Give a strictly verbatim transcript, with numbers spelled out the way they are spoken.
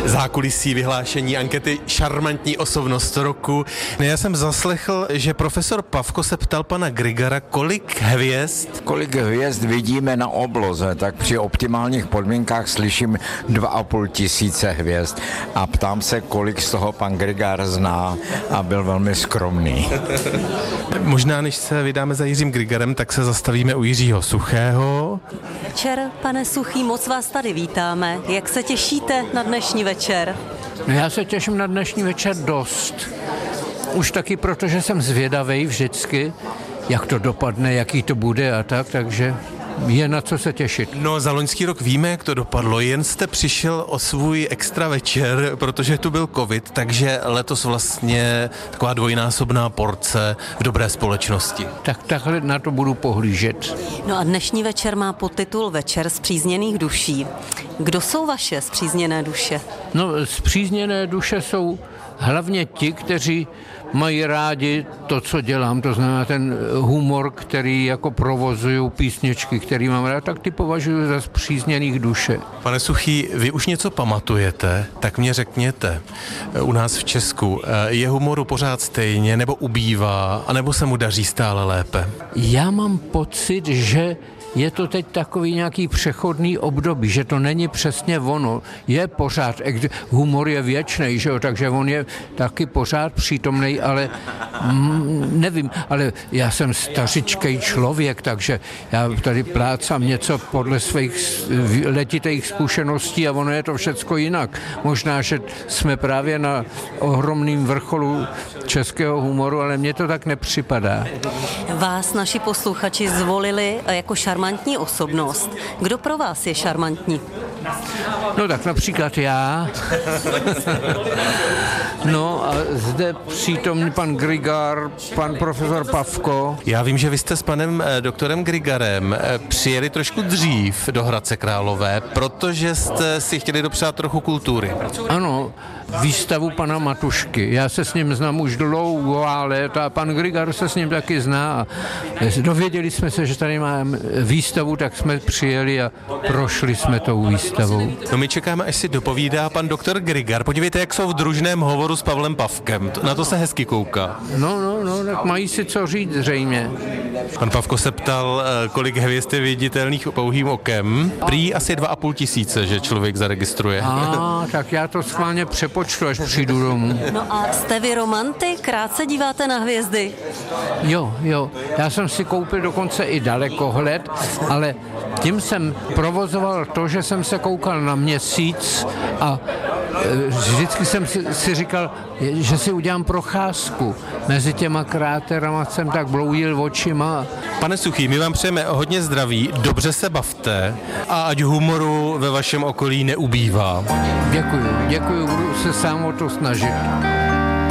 Zákulisí vyhlášení ankety Šarmantní osobnost roku. Já jsem zaslechl, že profesor Pavko se ptal pana Grygara, kolik hvězd... Kolik hvězd vidíme na obloze, tak při optimálních podmínkách slyším dva a půl tisíce hvězd a ptám se, kolik z toho pan Grygar zná a byl velmi skromný. Možná, než se vydáme za Jiřím Grygarem, tak se zastavíme u Jiřího Suchého. Večer, pane Suchý, moc vás tady vítáme. Jak se těšíte na dnešní večer? No já se těším na dnešní večer dost. Už taky, protože jsem zvědavej vždycky, jak to dopadne, jaký to bude a tak, takže je na co se těšit. No, za loňský rok víme, jak to dopadlo, jen jste přišel o svůj extra večer, protože tu byl covid, takže letos vlastně taková dvojnásobná porce v dobré společnosti. Tak takhle na to budu pohlížet. No a dnešní večer má podtitul Večer spřízněných duší. Kdo jsou vaše spřízněné duše? No, spřízněné duše jsou hlavně ti, kteří mají rádi to, co dělám, to znamená ten humor, který jako provozují, písničky, který mám rád, tak ty považuji za spřízněných duše. Pane Suchý, vy už něco pamatujete, tak mě řekněte, u nás v Česku je humoru pořád stejně, nebo ubývá, anebo se mu daří stále lépe? Já mám pocit, že je to teď takový nějaký přechodný období, že to není přesně ono. Je pořád, humor je věčný, že jo, takže on je taky pořád přítomný, ale mm, nevím, ale já jsem stařičkej člověk, takže já tady plácám něco podle svých letitých zkušeností a ono je to všecko jinak. Možná, že jsme právě na ohromným vrcholu českého humoru, ale mně to tak nepřipadá. Vás naši posluchači zvolili jako šarmantní osobnost. Kdo pro vás je šarmantní? No tak například já. No a zde přítomný pan Grygar, pan profesor Pavko. Já vím, že vy jste s panem doktorem Grygarem přijeli trošku dřív do Hradce Králové, protože jste si chtěli dopřát trochu kultury. Ano, výstavu pana Matušky. Já se s ním znám už dlouhá léta a pan Grygar se s ním taky zná. A dověděli jsme se, že tady máme výstavu, tak jsme přijeli a prošli jsme tou výstavou. No my čekáme, až si dopovídá pan doktor Grygar. Podívejte, jak jsou v družném hovoru s Pavlem Pavkem. Na to se hezky kouká. No, no, no, tak mají si co říct zřejmě. Pan Pavko se ptal, kolik hvězd je viditelných pouhým okem. Prý asi dva a půl tisíce, že člověk zaregistruje. A tak já to schválně přepočtu, až přijdu domů. No a jste vy romantik? Rád se díváte na hvězdy? Jo, jo. Já jsem si koupil dokonce i dalekohled, ale tím jsem provozoval to, že jsem se koukal na měsíc a vždycky jsem si, si říkal, že si udělám procházku. Mezi těma kráterama jsem tak bloudil očima. Pane Suchý, my vám přejeme hodně zdraví, dobře se bavte a ať humoru ve vašem okolí neubývá. Děkuju, děkuju, budu se sám o to snažit.